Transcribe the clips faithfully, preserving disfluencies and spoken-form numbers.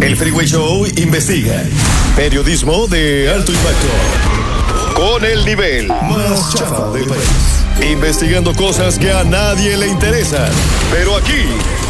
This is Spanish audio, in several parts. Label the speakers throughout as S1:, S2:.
S1: El Freeway Show investiga. Periodismo de alto impacto. Con el nivel más chafa del país. Investigando cosas que a nadie le interesan. Pero aquí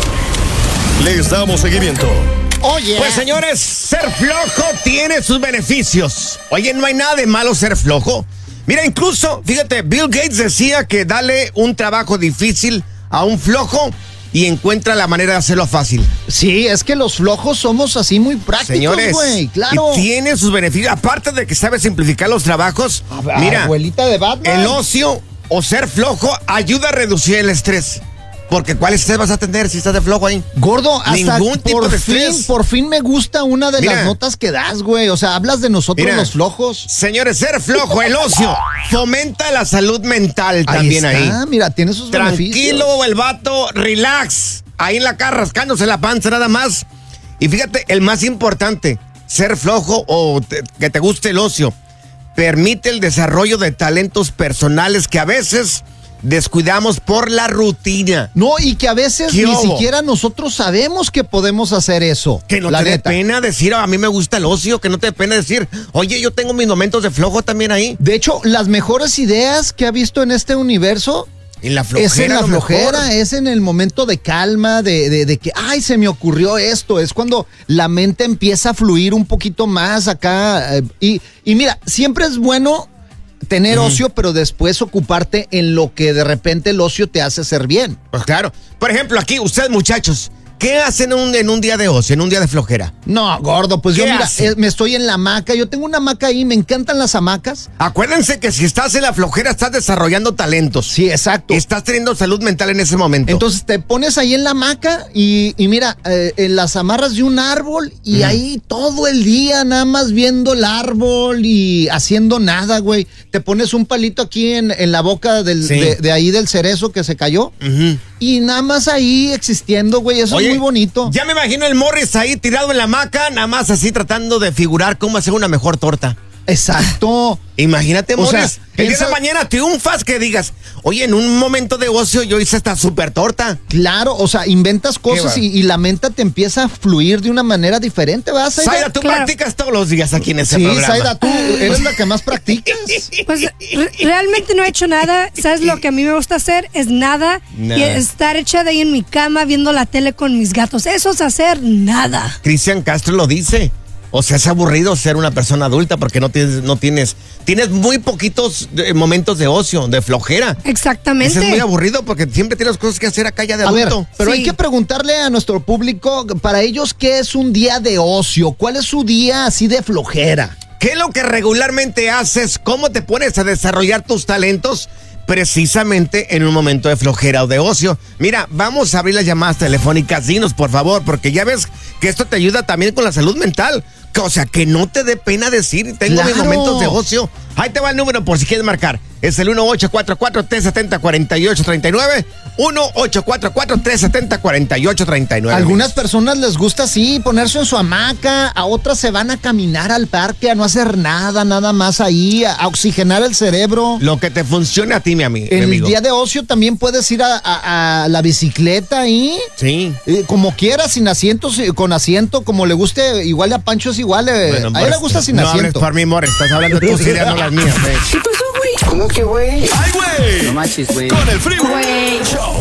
S1: les damos seguimiento.
S2: Oye.
S3: Pues señores, ser flojo tiene sus beneficios. Oye, no hay nada de malo ser flojo. Mira, incluso, fíjate, Bill Gates decía que dale un trabajo difícil a un flojo y encuentra la manera de hacerlo fácil.
S2: Sí, es que los flojos somos así muy prácticos,
S3: Señores,
S2: güey, claro.
S3: Y tiene sus beneficios. Aparte de que sabe simplificar los trabajos,
S2: A,
S3: mira,
S2: abuelita de Batman.
S3: el ocio o ser flojo ayuda a reducir el estrés. Porque ¿cuál estrés vas a tener si estás de flojo ahí?
S2: Gordo, hasta
S3: Ningún tipo
S2: por
S3: de
S2: fin,
S3: estrés.
S2: por fin me gusta una de
S3: Mira.
S2: las notas que das, güey. O sea, hablas de nosotros
S3: Mira.
S2: los flojos.
S3: Señores, ser flojo, el ocio, fomenta la salud mental también
S2: ahí. Está,
S3: ahí.
S2: mira, tiene sus beneficios.
S3: Tranquilo el vato, relax. Ahí en la cara rascándose la panza nada más. Y fíjate, el más importante, ser flojo o te, que te guste el ocio, permite el desarrollo de talentos personales que a veces descuidamos por la rutina.
S2: No, y que a veces
S3: ¿Qué
S2: ni
S3: hubo?
S2: siquiera nosotros sabemos que podemos hacer eso.
S3: Que no
S2: la
S3: te dé
S2: neta.
S3: pena decir, a mí me gusta el ocio, que no te dé pena decir, oye, yo tengo mis momentos de flojo también ahí.
S2: De hecho, las mejores ideas que ha visto en este universo
S3: En la flojera.
S2: es en la
S3: a lo
S2: flojera,
S3: mejor.
S2: es en el momento de calma, de, de, de que, ay, se me ocurrió esto. Es cuando la mente empieza a fluir un poquito más acá. eh, y, y mira, siempre es bueno tener uh-huh. ocio, pero después ocuparte en lo que de repente el ocio te hace hacer bien.
S3: Pues claro. Por ejemplo, aquí, ustedes muchachos, ¿qué hacen en un, en un día de ocio, en un día de flojera?
S2: No, gordo, pues yo
S3: ¿Qué
S2: mira,
S3: hacen?
S2: eh, me estoy en la hamaca, yo tengo una hamaca ahí, me encantan las hamacas.
S3: Acuérdense que si estás en la flojera, estás desarrollando talentos.
S2: Sí, exacto.
S3: Estás teniendo salud mental en ese momento.
S2: Entonces te pones ahí en la hamaca y, y mira, eh, en las amarras de un árbol y
S3: Ujú.
S2: ahí todo el día nada más viendo el árbol y haciendo nada, güey. Te pones un palito aquí en, en la boca del,
S3: Sí.
S2: de, de ahí del cerezo que se cayó
S3: Ujú.
S2: y nada más ahí existiendo, güey. Eso
S3: Oye,
S2: es muy bonito.
S3: Ya me imagino el Morris ahí tirado en la hamaca, nada más así tratando de figurar cómo hacer una mejor torta.
S2: Exacto.
S3: Imagínate,
S2: O
S3: Morris,
S2: sea,
S3: el día
S2: piensa-
S3: de mañana triunfas que digas, oye, en un momento de ocio yo hice esta super torta.
S2: Claro, o sea, inventas cosas
S3: Qué
S2: y, y la mente te empieza a fluir de una manera diferente, ¿verdad, Zaida?
S3: Zaida, tú
S4: Claro.
S3: practicas todos los días aquí en ese
S2: Sí,
S3: programa.
S2: Zaida, tú eres la que más practicas.
S4: Pues re- realmente no he hecho nada. ¿Sabes lo que a mí me gusta hacer? Es nada.
S3: Nada.
S4: Y estar echada ahí en mi cama viendo la tele con mis gatos. Eso es hacer nada.
S3: Cristian Castro lo dice. O sea, es aburrido ser una persona adulta porque no tienes, no tienes, tienes muy poquitos eh, momentos de ocio, de flojera.
S4: Exactamente.
S3: Eso es muy aburrido porque siempre tienes cosas que hacer acá ya de
S2: A ver,
S3: adulto.
S2: pero
S4: Sí.
S2: hay que preguntarle a nuestro público, para ellos, ¿qué es un día de ocio? ¿Cuál es su día así de flojera?
S3: ¿Qué es lo que regularmente haces? ¿Cómo te pones a desarrollar tus talentos? Precisamente en un momento de flojera o de ocio. Mira, vamos a abrir las llamadas telefónicas, dinos por favor, porque ya ves que esto te ayuda también con la salud mental. O sea, que no te dé pena decir, tengo mis
S2: Claro.
S3: momentos de ocio. Ahí te va el número por si quieres marcar. Es el uno ocho cuatro cuatro, tres siete cero, cuatro ocho tres nueve. uno ocho cuatro cuatro, tres siete cero, cuatro ocho tres nueve.
S2: Algunas personas les gusta así ponerse en su hamaca, a otras se van a caminar al parque, a no hacer nada, nada más ahí, a, a oxigenar el cerebro.
S3: Lo que te funcione a ti, mi, ami- mi
S2: En el
S3: amigo.
S2: día de ocio también puedes ir a, a- a la bicicleta ahí,
S3: Sí.
S2: eh, como quieras, sin asientos, eh, con asiento, como le guste, igual a Pancho es igual, eh,
S3: Bueno,
S2: a él le
S3: pues,
S2: gusta sin
S3: no hables
S2: asiento.
S3: por mí, more, estás hablando de tus ideas, no las mías. eh.
S5: ¿Qué pasó, güey? ¿Cómo que, güey?
S1: ¡Ay, güey!
S5: No manches, güey.
S1: Con el Freeway Show.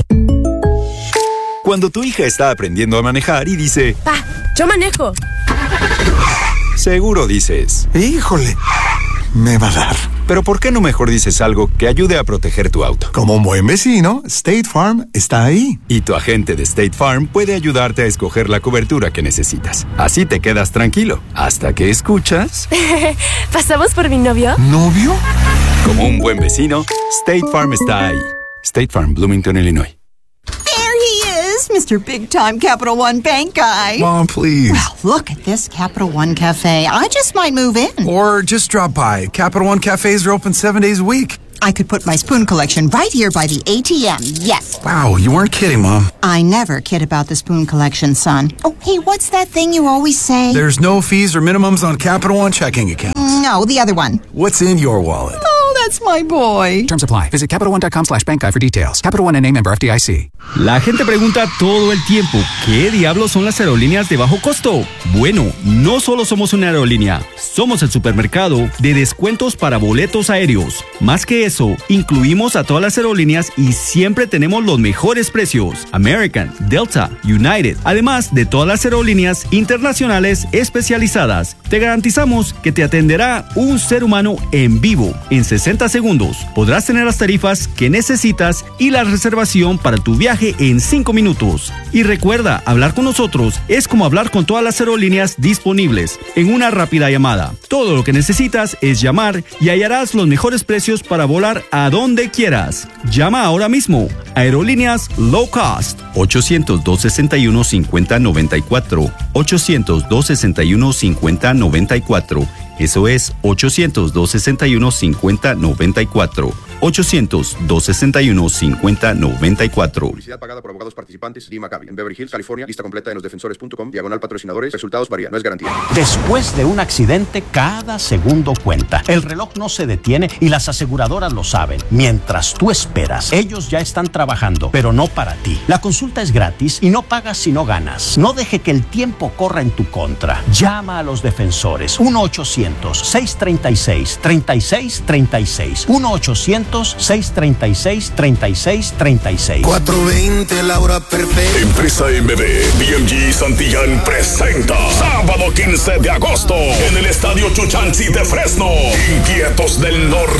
S6: Cuando tu hija está aprendiendo a manejar y dice,
S7: Pa, yo manejo.
S6: seguro dices,
S8: Híjole, me va a dar.
S6: pero ¿por qué no mejor dices algo que ayude a proteger tu auto?
S8: Como un buen vecino, State Farm está ahí.
S6: Y tu agente de State Farm puede ayudarte a escoger la cobertura que necesitas. Así te quedas tranquilo, hasta que escuchas...
S7: ¿Pasamos por mi novio?
S8: ¿Novio?
S6: Como un buen vecino, State Farm está ahí. State Farm, Bloomington, Illinois.
S9: There he is, Mister Big Time Capital One Bank guy.
S8: Mom, please.
S9: Well, look at this Capital One Cafe. I just might move in.
S8: Or just drop by. Capital One cafes are open seven days a week.
S9: I could put my spoon collection right here by the A T M, yes.
S8: Wow, you weren't kidding, Mom.
S9: I never kid about the spoon collection, son. Oh, hey, what's that thing you always say?
S8: There's no fees or minimums on Capital One checking accounts.
S9: No, the other one.
S8: What's in your wallet?
S9: Oh, that's my boy.
S10: Terms apply. Visit CapitalOne.com slash bank guide for details. Capital One N A member F D I C. La gente pregunta todo el tiempo, ¿qué diablos son las aerolíneas de bajo costo? Bueno, no solo somos una aerolínea, somos el supermercado de descuentos para boletos aéreos. Más que eso, incluimos a todas las aerolíneas y siempre tenemos los mejores precios. American, Delta, United, además de todas las aerolíneas internacionales especializadas. Te garantizamos que te atenderá un ser humano en vivo. En sesenta segundos podrás tener las tarifas que necesitas y la reservación para tu viaje en cinco minutos. Y recuerda, hablar con nosotros es como hablar con todas las aerolíneas disponibles en una rápida llamada. Todo lo que necesitas es llamar y hallarás los mejores precios para volar a donde quieras. Llama ahora mismo. Aerolíneas Low Cost. ochocientos, dos sesenta y uno, cincuenta noventa y cuatro. ochocientos, dos sesenta y uno, cincuenta noventa y cuatro. Eso es ochocientos, dos sesenta y uno, cincuenta noventa y cuatro. ochocientos, dos sesenta y uno, cincuenta noventa y cuatro.
S11: Publicidad pagada por abogados participantes Lee Maccabi. En Beverly Hills, California. Lista completa en los defensores punto com. Diagonal patrocinadores. Resultados varían. No es garantía.
S12: Después de un accidente, cada segundo cuenta. El reloj no se detiene y las aseguradoras lo saben. Mientras tú esperas, ellos ya están trabajando, pero no para ti. La consulta es gratis y no pagas si no ganas. No deje que el tiempo corra en tu contra. Llama a los defensores. uno ochocientos, seiscientos treinta y seis, treinta y seis treinta y seis. uno ochocientos, seiscientos treinta y seis, treinta y seis treinta y seis.
S13: cuatrocientos veinte, la hora perfecta.
S14: Empresa M B, B M G Santillán presenta sábado quince de agosto en el Estadio Chuchansi de Fresno. Inquietos del Norte